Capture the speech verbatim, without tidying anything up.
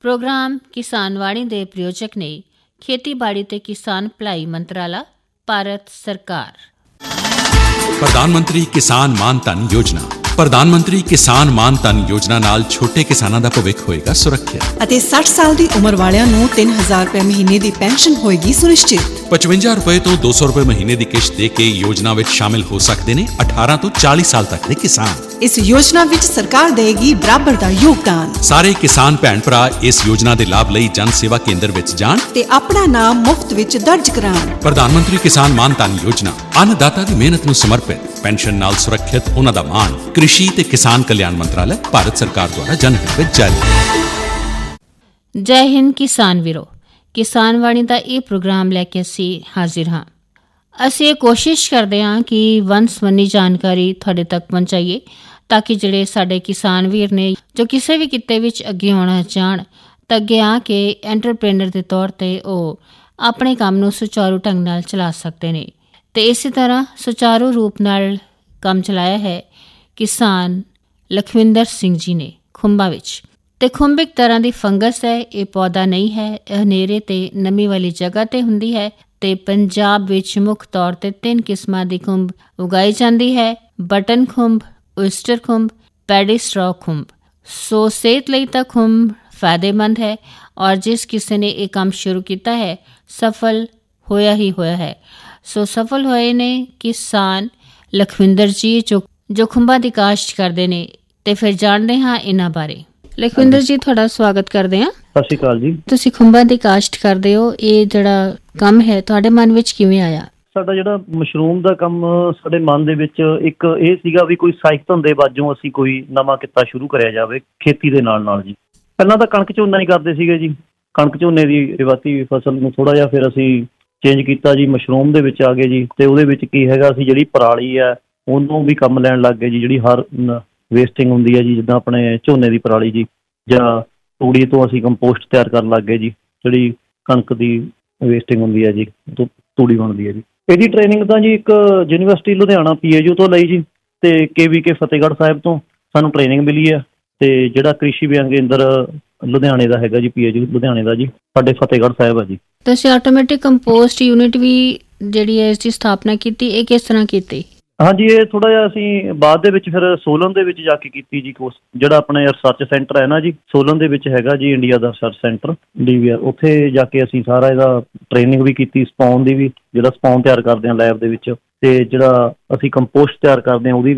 Programme ਕਿਸਾਨਵਾਣੀ ਦੇ ਪ੍ਰਾਯੋਜਕ ਨੇ ਖੇਤੀਬਾੜੀ ਤੇ ਕਿਸਾਨ ਭਲਾਈ ਮੰਤਰਾਲਾ, ਭਾਰਤ ਸਰਕਾਰ। ਪ੍ਰਧਾਨ ਮੰਤਰੀ ਕਿਸਾਨ ਮਾਨ ਧਨ ਯੋਜਨਾ। ਪ੍ਰਧਾਨ ਮੰਤਰੀ ਕਿਸਾਨ ਮਾਨ ਧਨ ਯੋਜਨਾ ਨਾਲ ਛੋਟੇ ਕਿਸਾਨਾਂ ਦਾ ਭਵਿੱਖ ਹੋਏਗਾ ਸੁਰੱਖਿਅਤ ਅਤੇ ਸੱਠ ਸਾਲ ਦੀ ਉਮਰ ਵਾਲਿਆਂ ਨੂੰ ਤਿੰਨ ਹਜ਼ਾਰ ਰੁਪਏ ਮਹੀਨੇ ਦੀ ਪੈਨਸ਼ਨ ਹੋਏਗੀ ਸੁਨਿਸ਼ਚਿਤ। ਪਚਵੰਜਾ ਰੁਪਏ ਤੋਂ ਦੋ ਸੌ ਰੁਪਏ ਮਹੀਨੇ ਦੀ ਕਿਸ਼ਤ ਦੇ ਕੇ ਯੋਜਨਾ ਵਿੱਚ ਸ਼ਾਮਿਲ ਹੋ ਸਕਦੇ ਨੇ ਅਠਾਰਾਂ ਤੋਂ ਚਾਲੀ ਸਾਲ ਤੱਕ ਦੇ ਕਿਸਾਨ। ਇਸ ਯੋਜਨਾ ਵਿੱਚ ਸਰਕਾਰ ਦੇਗੀ ਬਰਾਬਰ ਦਾ ਯੋਗਦਾਨ। ਸਾਰੇ ਕਿਸਾਨ ਭੈਣ ਭਰਾ ਇਸ ਯੋਜਨਾ ਦੇ ਲਾਭ ਲਈ ਜਨ ਸੇਵਾ ਕੇਂਦਰ ਵਿੱਚ ਜਾਣ ਤੇ ਆਪਣਾ ਨਾਮ ਮੁਫਤ ਵਿੱਚ ਦਰਜ ਕਰਾਉਣ। ਪ੍ਰਧਾਨ ਮੰਤਰੀ ਕਿਸਾਨ ਮਾਨ ਧਨ ਯੋਜਨਾ ਅੰਨਦਾਤਾ ਦੀ ਮਿਹਨਤ ਨੂੰ ਸਮਰਪਿਤ, ਪੈਨਸ਼ਨ ਨਾਲ ਸੁਰੱਖਿਅਤ ਉਹਨਾਂ ਦਾ ਮਾਣ। ਕ੍ਰਿਸ਼ੀ ਤੇ ਕਿਸਾਨ ਕਲਿਆਣ ਮੰਤਰਾਲਾ, ਭਾਰਤ ਸਰਕਾਰ ਦੁਆਰਾ ਜਨ ਹਿਤ ਵਿੱਚ ਜਾਰੀ। ਜੈ ਹਿੰਦ ਕਿਸਾਨ ਵੀਰੋ। ਕਿਸਾਨਵਾਣੀ ਦਾ ਇਹ ਪ੍ਰੋਗਰਾਮ ਲੈ ਕੇ ਅਸੀਂ ਹਾਜ਼ਰ ਹਾਂ। ਅਸੀਂ ਇਹ ਕੋਸ਼ਿਸ਼ ਕਰਦੇ ਹਾਂ ਕਿ ਵੰਨ ਸਵੰਨੀ ਜਾਣਕਾਰੀ ਤੁਹਾਡੇ ਤੱਕ ਪਹੁੰਚਾਈਏ ਤਾਂ ਕਿ ਜਿਹੜੇ ਸਾਡੇ ਕਿਸਾਨ ਵੀਰ ਨੇ ਜੋ ਕਿਸੇ ਵੀ ਕਿੱਤੇ ਵਿੱਚ ਅੱਗੇ ਆਉਣਾ ਚਾਹਣ ਤਾਂ ਅੱਗੇ ਆ ਕੇ ਐਂਟਰਪ੍ਰੇਨਰ ਦੇ ਤੌਰ 'ਤੇ ਉਹ ਆਪਣੇ ਕੰਮ ਨੂੰ ਸੁਚਾਰੂ ਢੰਗ ਨਾਲ ਚਲਾ ਸਕਦੇ ਨੇ। ਅਤੇ ਇਸੇ ਤਰ੍ਹਾਂ ਸੁਚਾਰੂ ਰੂਪ ਨਾਲ ਕੰਮ ਚਲਾਇਆ ਹੈ ਕਿਸਾਨ ਲਖਵਿੰਦਰ ਸਿੰਘ ਜੀ ਨੇ ਖੁੰਬਾਂ ਵਿੱਚ। ਅਤੇ ਖੁੰਬ ਇੱਕ ਤਰ੍ਹਾਂ ਦੀ ਫੰਗਸ ਹੈ। ਇਹ ਪੌਦਾ ਨਹੀਂ ਹੈ, ਹਨੇਰੇ ਅਤੇ ਨਮੀ ਵਾਲੀ ਜਗ੍ਹਾ 'ਤੇ ਹੁੰਦੀ ਹੈ ਅਤੇ ਪੰਜਾਬ ਵਿੱਚ ਮੁੱਖ ਤੌਰ 'ਤੇ ਤਿੰਨ ਕਿਸਮਾਂ ਦੀ ਖੁੰਬ ਉਗਾਈ ਜਾਂਦੀ ਹੈ: ਬਟਨ ਖੁੰਬ, ਓਇਸਟਰ ਖੁੰਬ, ਪੈਡੀ ਸਟ੍ਰॉ ਖੁੰਬ। ਸੋ ਸਿਹਤ ਲਈ ਤਾਂ ਖੁੰਬ ਫਾਇਦੇਮੰਦ ਹੈ ਔਰ ਜਿਸ ਕਿਸੇ ਨੇ ਇਹ ਕੰਮ ਸ਼ੁਰੂ ਕੀਤਾ ਹੈ ਸਫਲ ਹੋਇਆ ਹੀ ਹੋਇਆ ਹੈ। ਸੋ ਸਫਲ ਹੋਏ ਨੇ ਕਿਸਾਨ ਲਖਵਿੰਦਰ ਜੀ ਜੋ ਜੋ ਖੁੰਬਾਂ ਦੀ ਕਾਸ਼ਤ ਕਰਦੇ ਨੇ। ਅਤੇ ਫਿਰ ਜਾਣਦੇ ਹਾਂ ਇਹਨਾਂ ਬਾਰੇ। ਲਖਵਿੰਦਰ ਜੀ, ਤੁਹਾਡਾ ਸਵਾਗਤ ਕਰਦੇ ਹਾਂ। ਸਤਿ ਸ਼੍ਰੀ ਅਕਾਲ ਜੀ। ਤੁਸੀਂ ਖੁੰਬਾਂ ਦੀ ਕਾਸ਼ਤ ਕਰਦੇ ਹੋ, ਇਹ ਜਿਹੜਾ ਕੰਮ ਹੈ ਤੁਹਾਡੇ ਮਨ ਵਿੱਚ ਕਿਵੇਂ ਆਇਆ? ਸਾਡਾ ਜਿਹੜਾ ਮਸ਼ਰੂਮ ਦਾ ਕੰਮ ਸਾਡੇ ਮਨ ਦੇ ਵਿੱਚ ਇੱਕ ਇਹ ਸੀਗਾ ਵੀ ਕੋਈ ਸਹਾਇਕ ਧੰਦੇ ਵਜੋਂ ਅਸੀਂ ਕੋਈ ਨਵਾਂ ਕਿੱਤਾ ਸ਼ੁਰੂ ਕਰਿਆ ਜਾਵੇ ਖੇਤੀ ਦੇ ਨਾਲ ਨਾਲ ਜੀ। ਪਹਿਲਾਂ ਤਾਂ ਕਣਕ ਝੋਨਾ ਹੀ ਕਰਦੇ ਸੀਗੇ ਜੀ। ਕਣਕ ਝੋਨੇ ਦੀ ਰਿਵਾਇਤੀ ਫਸਲ ਨੂੰ ਥੋੜ੍ਹਾ ਜਿਹਾ ਫਿਰ ਅਸੀਂ ਚੇਂਜ ਕੀਤਾ ਜੀ, ਮਸ਼ਰੂਮ ਦੇ ਵਿੱਚ ਆ ਗਏ ਜੀ। ਅਤੇ ਉਹਦੇ ਵਿੱਚ ਕੀ ਹੈਗਾ, ਅਸੀਂ ਜਿਹੜੀ ਪਰਾਲੀ ਹੈ ਉਹਨੂੰ ਵੀ ਕੰਮ ਲੈਣ ਲੱਗ ਗਏ ਜੀ। ਜਿਹੜੀ ਹਰ ਵੇਸਟਿੰਗ ਹੁੰਦੀ ਹੈ ਜੀ, ਜਿੱਦਾਂ ਆਪਣੇ ਝੋਨੇ ਦੀ ਪਰਾਲੀ ਜੀ ਜਾਂ ਤੂੜੀ ਤੋਂ ਅਸੀਂ ਕੰਪੋਸਟ ਤਿਆਰ ਕਰਨ ਲੱਗ ਗਏ ਜੀ। ਜਿਹੜੀ ਕਣਕ ਦੀ ਵੇਸਟਿੰਗ ਹੁੰਦੀ ਹੈ ਜੀ, ਤੋਂ ਤੂੜੀ ਬਣਦੀ ਹੈ ਜੀ। ਇਹਦੀ ਟ੍ਰੇਨਿੰਗ ਤਾਂ ਜੀ ਇੱਕ university Ludhiana P A you ਤੋਂ ਲਈ ਜੀ ਅਤੇ ਕੇ ਵੀ ਕੇ ਫਤਿਹਗੜ੍ਹ ਸਾਹਿਬ ਤੋਂ ਸਾਨੂੰ ਟ੍ਰੇਨਿੰਗ ਮਿਲੀ ਹੈ। ਅਤੇ ਜਿਹੜਾ ਕ੍ਰਿਸ਼ੀ ਵਿਗਿਆਨ ਕੇਂਦਰ ਲੁਧਿਆਣੇ ਦਾ ਹੈਗਾ ਜੀ, ਪੀ ਏ ਯੂ ਲੁਧਿਆਣੇ ਦਾ ਜੀ, ਸਾਡੇ ਫਤਿਹਗੜ੍ਹ ਸਾਹਿਬ ਹੈ ਜੀ। ਤੁਸੀਂ ਆਟੋਮੈਟਿਕ ਕੰਪੋਸਟ ਯੂਨਿਟ ਵੀ ਜਿਹੜੀ ਹੈ ਇਸ ਦੀ ਸਥਾਪਨਾ ਕੀਤੀ, ਇਹ ਕਿਸ ਤਰ੍ਹਾਂ ਕੀਤੀ? ਹਾਂਜੀ, ਇਹ ਥੋੜ੍ਹਾ ਜਿਹਾ ਅਸੀਂ ਬਾਅਦ ਦੇ ਵਿੱਚ ਫਿਰ ਸੋਲਨ ਦੇ ਵਿੱਚ ਜਾ ਕੇ ਕੀਤੀ ਜੀ ਕੋਰਸ। ਜਿਹੜਾ ਆਪਣੇ ਰਿਸਰਚ ਸੈਂਟਰ ਹੈ ਨਾ ਜੀ, ਸੋਲਨ ਦੇ ਵਿੱਚ ਹੈਗਾ ਜੀ ਇੰਡੀਆ ਦਾ ਰਿਸਰਚ ਸੈਂਟਰ ਡੀ ਵੀ ਆਰ। ਉੱਥੇ ਜਾ ਕੇ ਅਸੀਂ ਸਾਰਾ ਇਹਦਾ ਟ੍ਰੇਨਿੰਗ ਵੀ ਕੀਤੀ, ਸਪੌਨ ਦੀ ਵੀ, ਜਿਹੜਾ ਸਪੌਨ ਤਿਆਰ ਕਰਦੇ ਹਾਂ ਲੈਬ ਦੇ ਵਿੱਚ, ਅਤੇ ਜਿਹੜਾ ਅਸੀਂ ਕੰਪੋਸਟ ਤਿਆਰ ਕਰਦੇ ਹਾਂ ਉਹਦੀ